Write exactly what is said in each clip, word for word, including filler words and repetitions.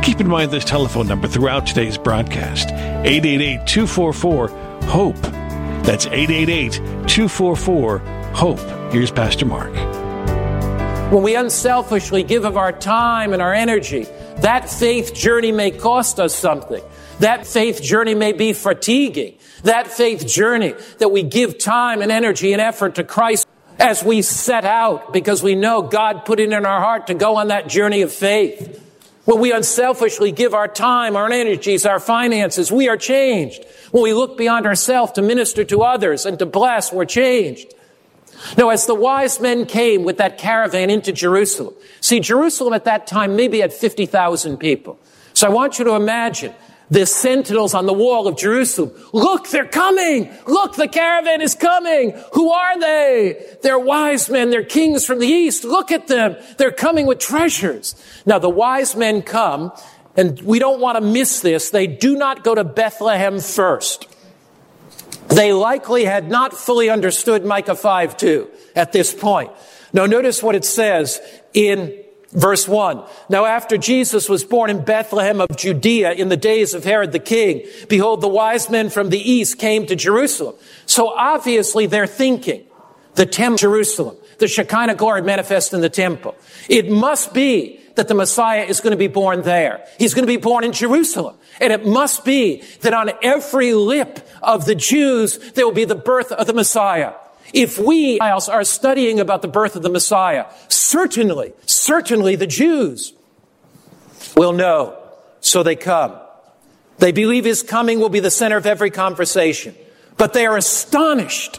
Keep in mind this telephone number throughout today's broadcast, eight eight eight, two four four, HOPE. That's eight eight eight, two four four, HOPE. Here's Pastor Mark. When we unselfishly give of our time and our energy, that faith journey may cost us something. That faith journey may be fatiguing. That faith journey that we give time and energy and effort to Christ as we set out because we know God put it in our heart to go on that journey of faith. When we unselfishly give our time, our energies, our finances, we are changed. When we look beyond ourselves to minister to others and to bless, we're changed. Now, as the wise men came with that caravan into Jerusalem, see, Jerusalem at that time maybe had fifty thousand people. So I want you to imagine the sentinels on the wall of Jerusalem. Look, they're coming. Look, the caravan is coming. Who are they? They're wise men. They're kings from the east. Look at them. They're coming with treasures. Now, the wise men come, and we don't want to miss this. They do not go to Bethlehem first. They likely had not fully understood Micah five two at this point. Now, notice what it says in verse one. Now, after Jesus was born in Bethlehem of Judea in the days of Herod the king, behold, the wise men from the east came to Jerusalem. So obviously they're thinking the temple, Jerusalem, the Shekinah glory manifest in the temple. It must be that the Messiah is going to be born there. He's going to be born in Jerusalem. And it must be that on every lip of the Jews, there will be the birth of the Messiah. If we are studying about the birth of the Messiah, certainly, certainly the Jews will know. So they come. They believe his coming will be the center of every conversation. But they are astonished,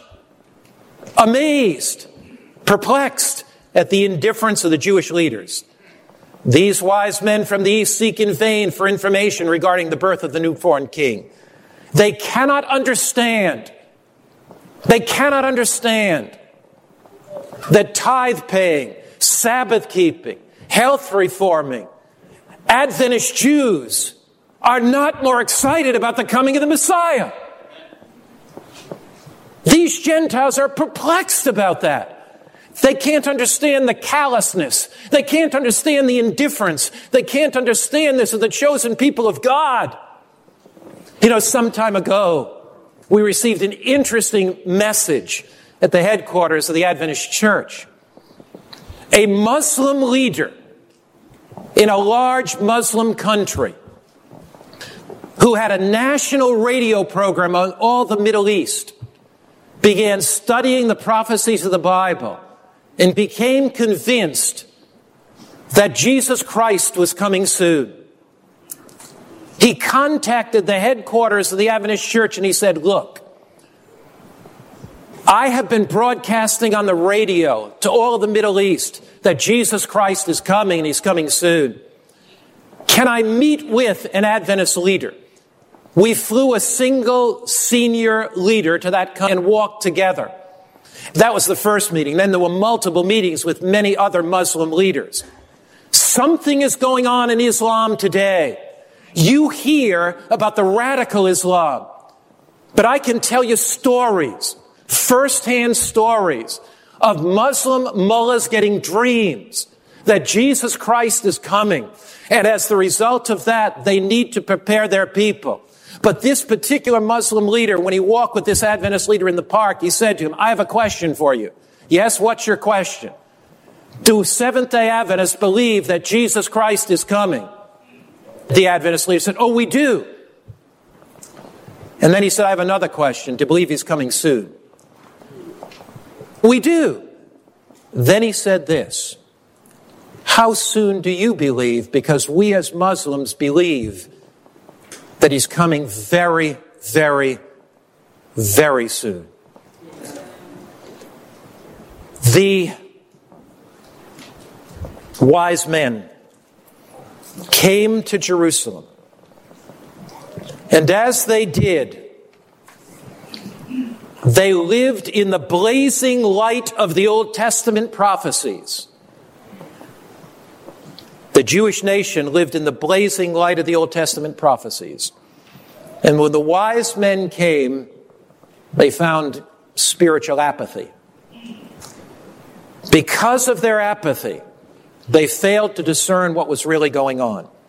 amazed, perplexed at the indifference of the Jewish leaders. These wise men from the east seek in vain for information regarding the birth of the newborn king. They cannot understand They cannot understand that tithe paying, Sabbath keeping, health reforming, Adventist Jews are not more excited about the coming of the Messiah. These Gentiles are perplexed about that. They can't understand the callousness. They can't understand the indifference. They can't understand this of the chosen people of God. You know, some time ago, we received an interesting message at the headquarters of the Adventist Church. A Muslim leader in a large Muslim country who had a national radio program on all the Middle East began studying the prophecies of the Bible and became convinced that Jesus Christ was coming soon. He contacted the headquarters of the Adventist Church and he said, look, I have been broadcasting on the radio to all of the Middle East that Jesus Christ is coming and he's coming soon. Can I meet with an Adventist leader? We flew a single senior leader to that country and walked together. That was the first meeting. Then there were multiple meetings with many other Muslim leaders. Something is going on in Islam today. You hear about the radical Islam, but I can tell you stories, first-hand stories of Muslim mullahs getting dreams that Jesus Christ is coming. And as the result of that, they need to prepare their people. But this particular Muslim leader, when he walked with this Adventist leader in the park, he said to him, I have a question for you. Yes, what's your question? Do Seventh-day Adventists believe that Jesus Christ is coming? The Adventist leader said, oh, we do. And then he said, I have another question. Do you believe he's coming soon? We do. Then he said this, how soon do you believe? Because we as Muslims believe that he's coming very, very, very soon. The wise men came to Jerusalem. And as they did, they lived in the blazing light of the Old Testament prophecies. The Jewish nation lived in the blazing light of the Old Testament prophecies. And when the wise men came, they found spiritual apathy. Because of their apathy, they failed to discern what was really going on.